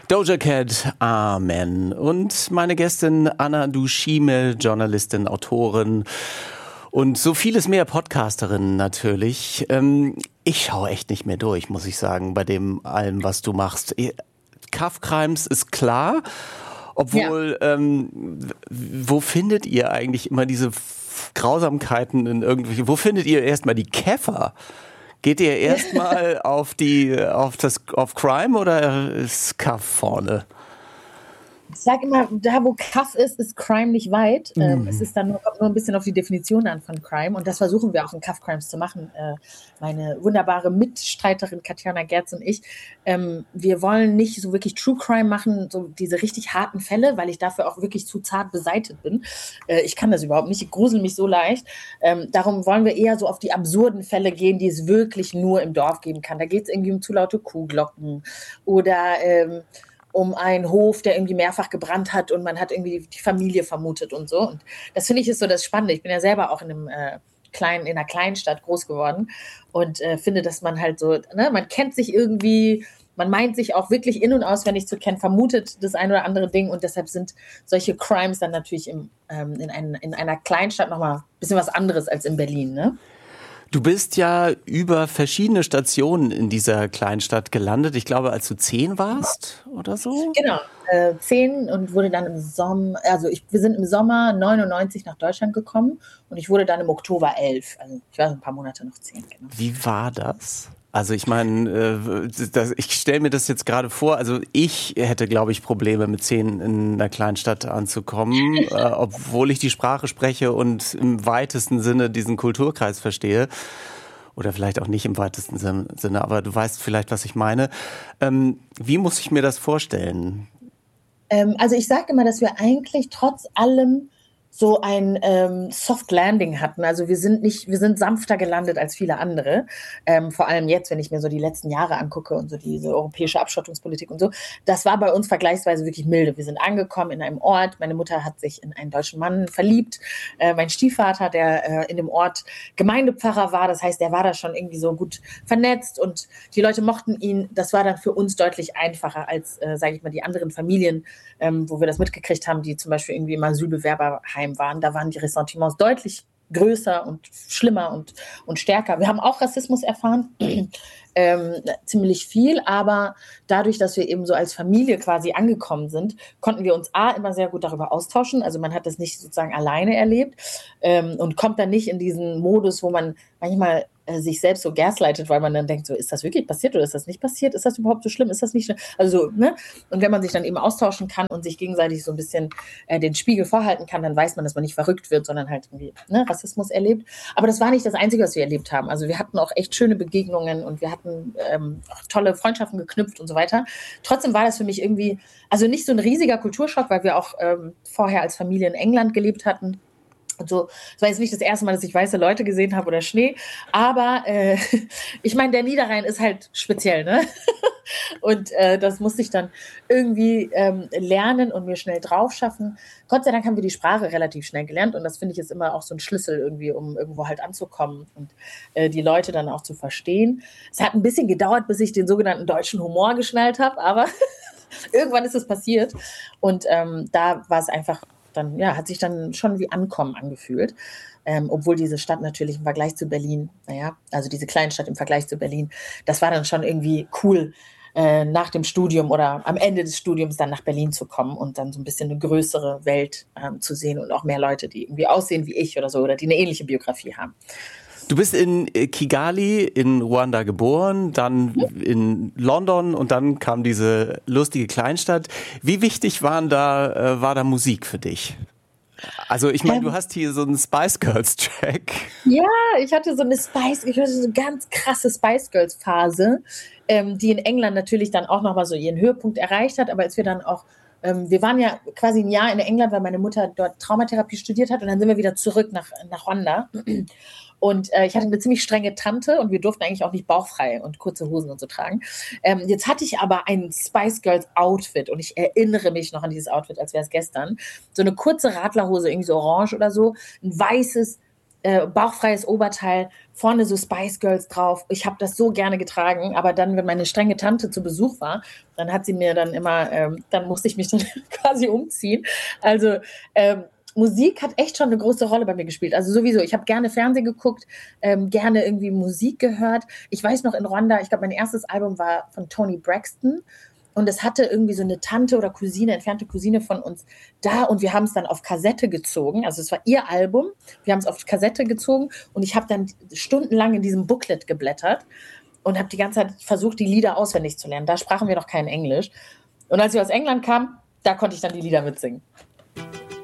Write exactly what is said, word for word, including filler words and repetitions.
Doja Cat, Amen. Und meine Gästin Anna Dushime, Journalistin, Autorin und so vieles mehr, Podcasterin natürlich. Ähm, ich schaue echt nicht mehr durch, muss ich sagen, bei dem allem, was du machst. Cuff Crimes ist klar, obwohl, ja. ähm, wo findet ihr eigentlich immer diese Grausamkeiten in irgendwelche, wo findet ihr erstmal die Käfer? Geht ihr erstmal auf die, auf das, auf Crime oder ist Cuff vorne? Ich sage immer, da wo Cuff ist, ist Crime nicht weit. Mhm. Ähm, es ist dann nur, kommt nur ein bisschen auf die Definition an von Crime und das versuchen wir auch in Cuff Crimes zu machen. Äh, meine wunderbare Mitstreiterin Katjana Gerz und ich, ähm, wir wollen nicht so wirklich True Crime machen, so diese richtig harten Fälle, weil ich dafür auch wirklich zu zart beseitet bin. Äh, ich kann das überhaupt nicht, ich grusel mich so leicht. Ähm, darum wollen wir eher so auf die absurden Fälle gehen, die es wirklich nur im Dorf geben kann. Da geht es irgendwie um zu laute Kuhglocken oder ähm, um einen Hof, der irgendwie mehrfach gebrannt hat und man hat irgendwie die Familie vermutet und so. Und das finde ich ist so das Spannende. Ich bin ja selber auch in einem äh, kleinen, in einer Kleinstadt groß geworden und äh, finde, dass man halt so, ne, man kennt sich irgendwie, man meint sich auch wirklich in- und auswendig zu kennen, vermutet das ein oder andere Ding und deshalb sind solche Crimes dann natürlich im, ähm, in, ein, in einer Kleinstadt nochmal ein bisschen was anderes als in Berlin, ne? Du bist ja über verschiedene Stationen in dieser Kleinstadt gelandet. Ich glaube, als du zehn warst oder so? Genau, äh, zehn und wurde dann im Sommer, also ich, wir sind im Sommer neunundneunzig nach Deutschland gekommen und ich wurde dann im Oktober elf. Also ich war so ein paar Monate noch zehn. Genau. Wie war das? Also ich meine, äh, ich stelle mir das jetzt gerade vor, also ich hätte, glaube ich, Probleme mit zehn in einer Kleinstadt anzukommen, äh, obwohl ich die Sprache spreche und im weitesten Sinne diesen Kulturkreis verstehe. Oder vielleicht auch nicht im weitesten Sinne, aber du weißt vielleicht, was ich meine. Ähm, wie muss ich mir das vorstellen? Ähm, also ich sage immer, dass wir eigentlich trotz allem so ein ähm, Soft Landing hatten. Also wir sind nicht, wir sind sanfter gelandet als viele andere. Ähm, vor allem jetzt, wenn ich mir so die letzten Jahre angucke und so diese europäische Abschottungspolitik und so. Das war bei uns vergleichsweise wirklich milde. Wir sind angekommen in einem Ort. Meine Mutter hat sich in einen deutschen Mann verliebt. Äh, mein Stiefvater, der äh, in dem Ort Gemeindepfarrer war, das heißt, der war da schon irgendwie so gut vernetzt und die Leute mochten ihn. Das war dann für uns deutlich einfacher als, äh, sage ich mal, die anderen Familien, ähm, wo wir das mitgekriegt haben, die zum Beispiel irgendwie im Asylbewerberheim waren, da waren die Ressentiments deutlich größer und schlimmer und, und stärker. Wir haben auch Rassismus erfahren, ähm, ziemlich viel, aber dadurch, dass wir eben so als Familie quasi angekommen sind, konnten wir uns A, immer sehr gut darüber austauschen, also man hat das nicht sozusagen alleine erlebt ähm, und kommt dann nicht in diesen Modus, wo man manchmal äh, sich selbst so gaslightet, weil man dann denkt, so, ist das wirklich passiert oder ist das nicht passiert? Ist das überhaupt so schlimm? Ist das nicht schlimm? Also, ne? Und wenn man sich dann eben austauschen kann und sich gegenseitig so ein bisschen äh, den Spiegel vorhalten kann, dann weiß man, dass man nicht verrückt wird, sondern halt irgendwie ne, Rassismus erlebt. Aber das war nicht das Einzige, was wir erlebt haben. Also wir hatten auch echt schöne Begegnungen und wir hatten ähm, tolle Freundschaften geknüpft und so weiter. Trotzdem war das für mich irgendwie, also nicht so ein riesiger Kulturschock, weil wir auch ähm, vorher als Familie in England gelebt hatten. Und so, es war jetzt nicht das erste Mal, dass ich weiße Leute gesehen habe oder Schnee, aber äh, ich meine, der Niederrhein ist halt speziell, ne? Und äh, das musste ich dann irgendwie ähm, lernen und mir schnell drauf schaffen. Gott sei Dank haben wir die Sprache relativ schnell gelernt und das finde ich ist immer auch so ein Schlüssel irgendwie, um irgendwo halt anzukommen und äh, die Leute dann auch zu verstehen. Es hat ein bisschen gedauert, bis ich den sogenannten deutschen Humor geschnallt habe, aber irgendwann ist es passiert und ähm, da war es einfach dann, ja, hat sich dann schon wie Ankommen angefühlt. Ähm, obwohl diese Stadt natürlich im Vergleich zu Berlin, naja, also diese Kleinstadt im Vergleich zu Berlin, das war dann schon irgendwie cool, äh, nach dem Studium oder am Ende des Studiums dann nach Berlin zu kommen und dann so ein bisschen eine größere Welt ähm, zu sehen und auch mehr Leute, die irgendwie aussehen wie ich oder so oder die eine ähnliche Biografie haben. Du bist in Kigali in Ruanda geboren, dann in London und dann kam diese lustige Kleinstadt. Wie wichtig waren da, äh, war da Musik für dich? Also ich meine, ähm, du hast hier so einen Spice Girls Track. Ja, ich hatte so eine Spice, ich hatte so eine ganz krasse Spice Girls Phase, ähm, die in England natürlich dann auch nochmal so ihren Höhepunkt erreicht hat, aber als wir dann auch Ähm, wir waren ja quasi ein Jahr in England, weil meine Mutter dort Traumatherapie studiert hat und dann sind wir wieder zurück nach, nach Rwanda. Und äh, ich hatte eine ziemlich strenge Tante und wir durften eigentlich auch nicht bauchfrei und kurze Hosen und so tragen. Ähm, jetzt hatte ich aber ein Spice Girls Outfit und ich erinnere mich noch an dieses Outfit, als wäre es gestern. So eine kurze Radlerhose, irgendwie so orange oder so, ein weißes äh, bauchfreies Oberteil, vorne so Spice Girls drauf. Ich habe das so gerne getragen, aber dann, wenn meine strenge Tante zu Besuch war, dann hat sie mir dann immer, ähm, dann musste ich mich dann quasi umziehen. Also ähm, Musik hat echt schon eine große Rolle bei mir gespielt. Also sowieso, ich habe gerne Fernsehen geguckt, ähm, gerne irgendwie Musik gehört. Ich weiß noch in Rwanda, ich glaube, mein erstes Album war von Toni Braxton. Und es hatte irgendwie so eine Tante oder Cousine, entfernte Cousine von uns da. Und wir haben es dann auf Kassette gezogen. Also es war ihr Album. Wir haben es auf Kassette gezogen. Und ich habe dann stundenlang in diesem Booklet geblättert und habe die ganze Zeit versucht, die Lieder auswendig zu lernen. Da sprachen wir noch kein Englisch. Und als ich aus England kam, da konnte ich dann die Lieder mitsingen.